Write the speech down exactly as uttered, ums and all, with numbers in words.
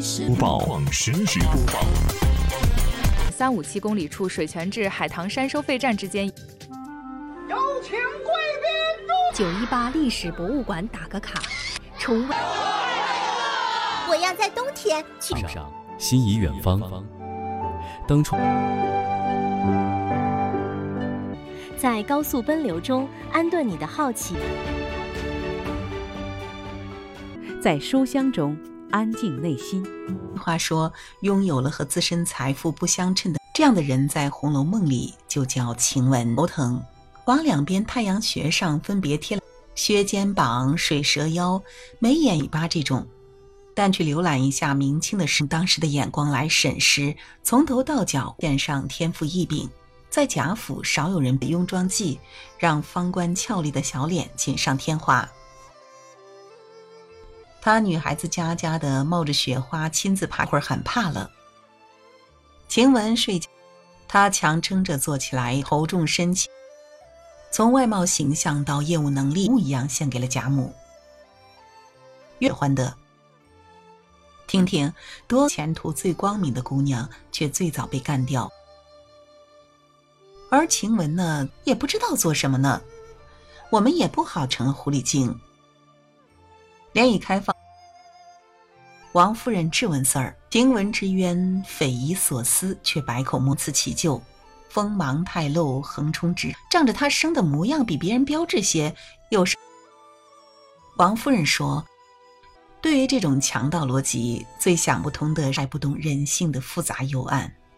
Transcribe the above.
播报实时播报。 三五七公里处水泉至海棠山收费站之间。 有请贵宾入九一八历史博物馆打个卡，重温。 我要在冬天去上心仪远方，当初在高速奔流中安顿你的好奇， 在书香中安静内心。 话说，拥有了和自身财富不相称的这样的人，在《红楼梦》里就叫晴雯。头疼，往两边太阳穴上分别贴了削肩膀、水蛇腰、眉眼尾巴这种。但去浏览一下明清的诗，当时的眼光来审视，从头到脚献上天赋异禀。在贾府少有人用妆剂让方官俏丽的小脸锦上添花。她女孩子家家的冒着雪花亲自爬会儿很怕了。晴雯睡觉，她强撑着坐起来，头重身轻，从外貌形象到业务能力一样献给了贾母。越欢的听听，多前途最光明的姑娘却最早被干掉，而晴雯呢，也不知道做什么呢。我们也不好成了狐狸精。联谊开放，王夫人质问四儿，晴雯之冤匪夷所思，却百口莫辞其咎。锋芒太露，横冲直，仗着她生的模样比别人标致些，有时王夫人说，对于这种强盗逻辑，最想不通的是不懂人性的复杂幽暗。